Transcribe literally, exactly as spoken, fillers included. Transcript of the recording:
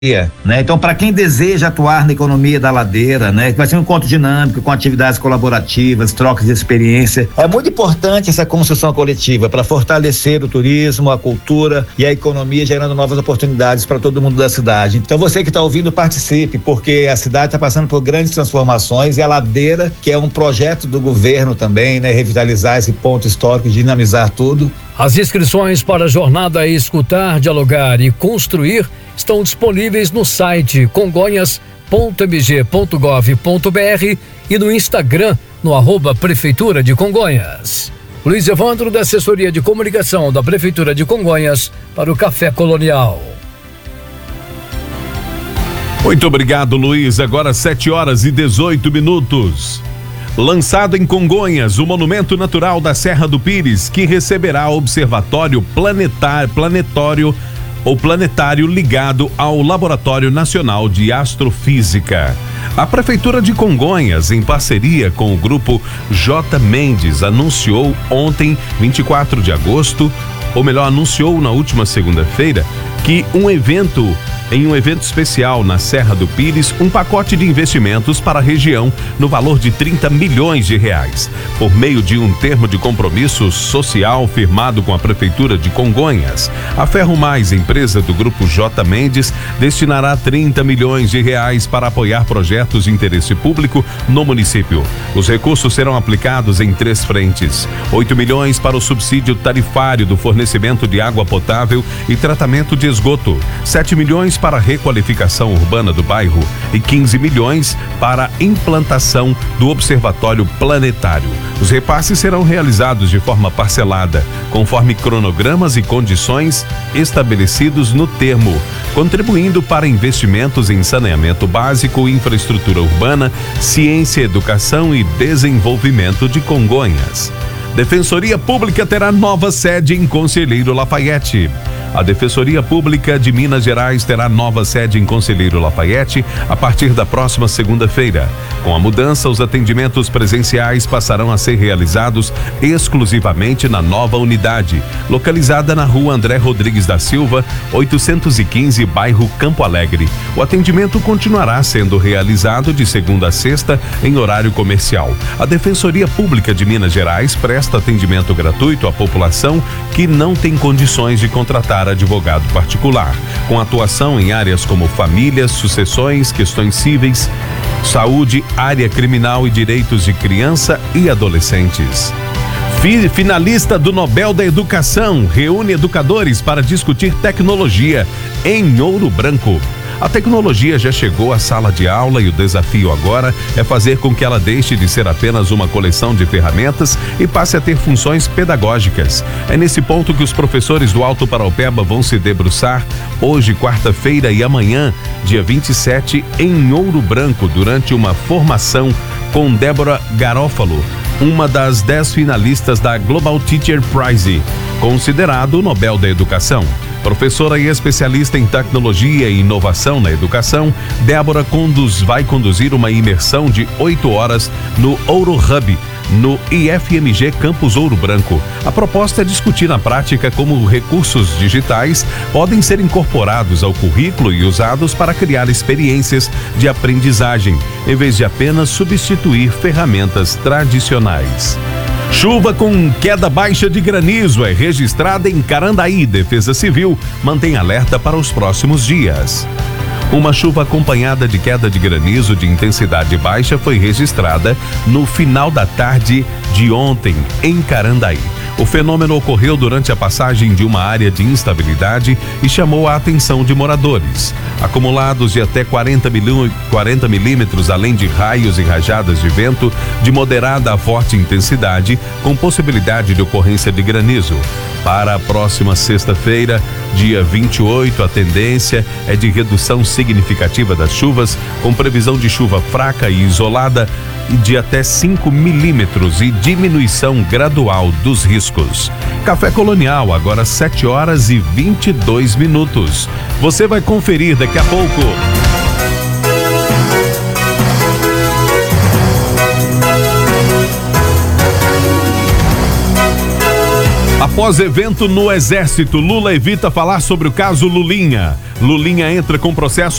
Né? Então, para quem deseja atuar na economia da ladeira, né, vai ser um encontro dinâmico com atividades colaborativas, trocas de experiência. É muito importante essa construção coletiva para fortalecer o turismo, a cultura e a economia, gerando novas oportunidades para todo mundo da cidade. Então, você que está ouvindo, participe, porque a cidade está passando por grandes transformações e a ladeira, que é um projeto do governo também, né, revitalizar esse ponto histórico, dinamizar tudo. As inscrições para a jornada Escutar, Dialogar e Construir estão disponíveis no site congonhas ponto m g ponto gov ponto b r e no Instagram, no arroba Prefeitura de Congonhas. Luiz Evandro, da Assessoria de Comunicação da Prefeitura de Congonhas, para o Café Colonial. Muito obrigado, Luiz. Agora sete horas e dezoito minutos. Lançado em Congonhas, o Monumento Natural da Serra do Pires, que receberá Observatório Planetar, Planetório ou Planetário ligado ao Laboratório Nacional de Astrofísica. A Prefeitura de Congonhas, em parceria com o Grupo J. Mendes, anunciou ontem, vinte e quatro de agosto, ou melhor, anunciou na última segunda-feira, que um evento em um evento especial na Serra do Pires, um pacote de investimentos para a região no valor de trinta milhões de reais. Por meio de um termo de compromisso social firmado com a Prefeitura de Congonhas, a Ferro Mais, empresa do Grupo J. Mendes, destinará trinta milhões de reais para apoiar projetos de interesse público no município. Os recursos serão aplicados em três frentes: oito milhões para o subsídio tarifário do fornecimento de água potável e tratamento de esgoto, sete milhões para a requalificação urbana do bairro e quinze milhões para a implantação do Observatório Planetário. Os repasses serão realizados de forma parcelada, conforme cronogramas e condições estabelecidos no termo, contribuindo para investimentos em saneamento básico, infraestrutura urbana, ciência, educação e desenvolvimento de Congonhas. Defensoria Pública terá nova sede em Conselheiro Lafaiete. A Defensoria Pública de Minas Gerais terá nova sede em Conselheiro Lafaiete a partir da próxima segunda-feira. Com a mudança, os atendimentos presenciais passarão a ser realizados exclusivamente na nova unidade, localizada na Rua André Rodrigues da Silva, oitocentos e quinze, bairro Campo Alegre. O atendimento continuará sendo realizado de segunda a sexta em horário comercial. A Defensoria Pública de Minas Gerais presta atendimento gratuito à população que não tem condições de contratar advogado particular, com atuação em áreas como famílias, sucessões, questões cíveis, saúde, área criminal e direitos de criança e adolescentes. Finalista do Nobel da Educação reúne educadores para discutir tecnologia em Ouro Branco. A tecnologia já chegou à sala de aula e o desafio agora é fazer com que ela deixe de ser apenas uma coleção de ferramentas e passe a ter funções pedagógicas. É nesse ponto que os professores do Alto Paraupeba vão se debruçar hoje, quarta-feira, e amanhã, dia vinte e sete, em Ouro Branco, durante uma formação com Débora Garófalo, uma das dez finalistas da Global Teacher Prize, considerado o Nobel da Educação. Professora e especialista em tecnologia e inovação na educação, Débora conduz, vai conduzir uma imersão de oito horas no Ouro Hub, no I F M G Campus Ouro Branco. A proposta é discutir na prática como recursos digitais podem ser incorporados ao currículo e usados para criar experiências de aprendizagem, em vez de apenas substituir ferramentas tradicionais. Chuva com queda baixa de granizo é registrada em Carandaí. Defesa Civil mantém alerta para os próximos dias. Uma chuva acompanhada de queda de granizo de intensidade baixa foi registrada no final da tarde de ontem, em Carandaí. O fenômeno ocorreu durante a passagem de uma área de instabilidade e chamou a atenção de moradores. Acumulados de até quarenta milímetros, além de raios e rajadas de vento de moderada a forte intensidade, com possibilidade de ocorrência de granizo. Para a próxima sexta-feira, dia vinte e oito, a tendência é de redução significativa das chuvas, com previsão de chuva fraca e isolada de até cinco milímetros e diminuição gradual dos riscos. Café Colonial, agora sete horas e vinte e dois minutos. Você vai conferir daqui a pouco. Após evento no Exército, Lula evita falar sobre o caso Lulinha. Lulinha entra com processo